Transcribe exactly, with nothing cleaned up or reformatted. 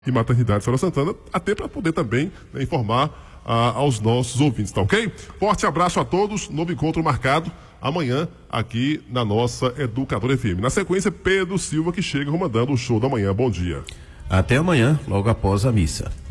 e Maternidade Sora Santana, até para poder também, né, informar ah, aos nossos ouvintes, tá ok? Forte abraço a todos, novo encontro marcado amanhã aqui na nossa Educadora F M. Na sequência, Pedro Silva, que chega comandando o show da manhã. Bom dia. Até amanhã, logo após a missa.